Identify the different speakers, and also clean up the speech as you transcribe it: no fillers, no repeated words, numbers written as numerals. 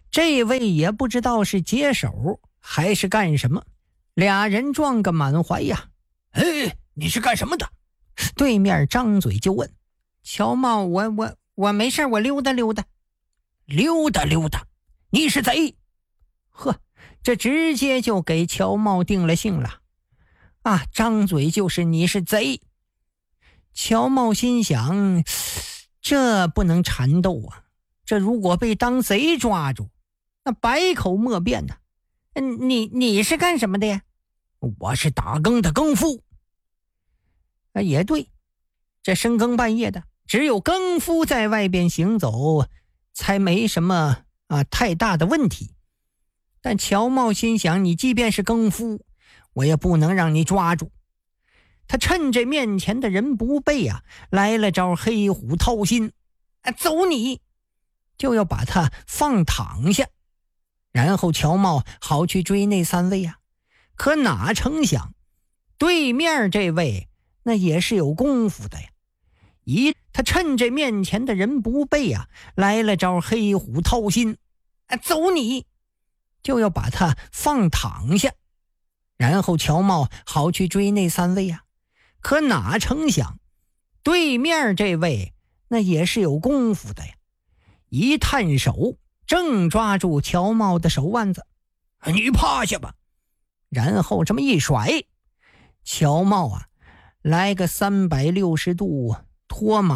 Speaker 1: 这位也不知道是解手还是干什么，俩人撞个满怀呀。
Speaker 2: 你是干什么的？
Speaker 1: 对面张嘴就问。乔茂，我没事，我溜达溜达。
Speaker 2: 溜达溜达？你是贼？
Speaker 1: 呵，这直接就给乔茂定了性了。啊，张嘴就是你是贼。乔茂心想，这不能缠斗啊，这如果被当贼抓住，那百口莫辩呢。你是干什么的呀？
Speaker 2: 我是打更的更夫。
Speaker 1: 也对，这深更半夜的，只有更夫在外边行走才没什么太大的问题。但乔茂心想，你即便是更夫，我也不能让你抓住。他趁着面前的人不备来了招黑虎掏心，走你，就要把他放躺下，然后乔茂好去追那三位可哪成想，对面这位那也是有功夫的呀。他趁着面前的人不备来了招黑虎掏心，走你，就要把他放躺下，然后乔茂好去追那三位可哪成想，对面这位那也是有功夫的呀。一探手，正抓住乔茂的手腕子，
Speaker 2: 你趴下吧。
Speaker 1: 然后这么一甩，乔茂来个360度脱马。